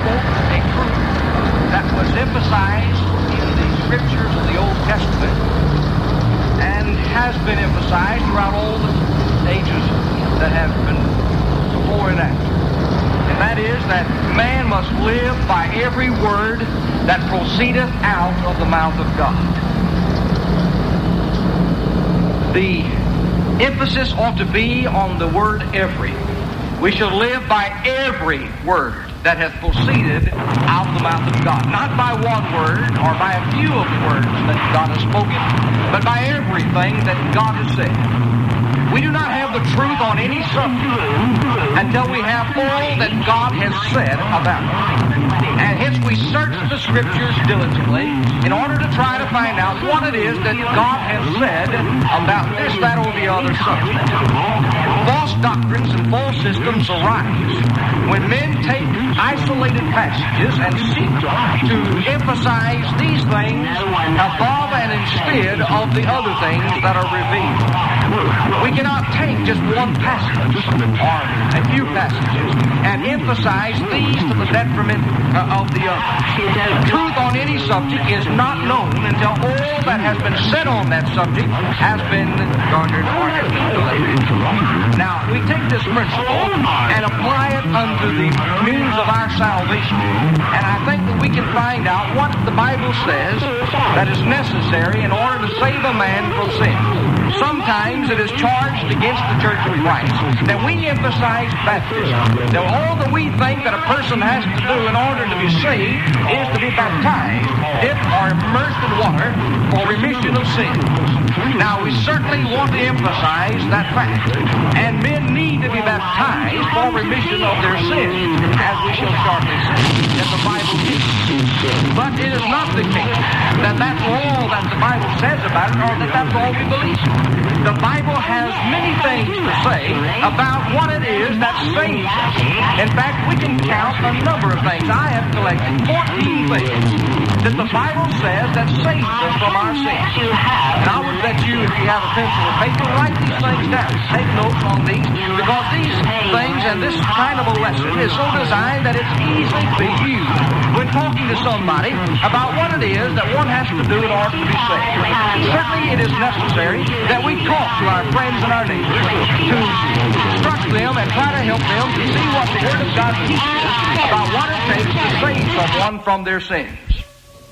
quote a truth that was emphasized in the scriptures of the Old Testament and has been emphasized throughout all the ages that have been before and after. And that is that man must live by every word that proceedeth out of the mouth of God. The emphasis ought to be on the word every. We shall live by every word that hath proceeded out of the mouth of God. Not by one word or by a few of the words that God has spoken, but by everything that God has said. We do not have the truth on any subject until we have all that God has said about it. And hence we search the Scriptures diligently in order to try to find out what it is that God has said about this, that, or the other subject. False doctrines and false systems arise when men take isolated passages and seek to emphasize these things above and instead of the other things that are revealed. We cannot take just one passage or a few passages and emphasize these to the detriment of the other. Truth on any subject is not known until all that has been said on that subject has been garnered or has been delivered. Now, we take this principle and apply it unto the means of our salvation. And I think that we can find out what the Bible says that is necessary in order to save a man from sin. Sometimes it is charged against the Church of Christ that we emphasize baptism. Now, all that we think that a person has to do in order to be saved is to be baptized, dipped or immersed in water for remission of sins. Now, we certainly want to emphasize that fact. And men need to be baptized for remission of their sins, as we shall shortly see that the Bible teaches. But it is not the case that that's all that the Bible says about it, or that that's all we believe. The Bible has many things to say about what it is that saves us. In fact, we can count a number of things. I have collected 14 things that the Bible says that saves us from our sins. And I would bet you, if you have a pencil or paper, write these things down. Take notes on these, because these things and this kind of a lesson is so designed that it's easy to be used when talking to somebody about what it is that one has to do in order to be saved. Certainly it is necessary that we talk to our friends and our neighbors to instruct them and try to help them to see what the Word of God teaches about what it takes to save someone from their sin.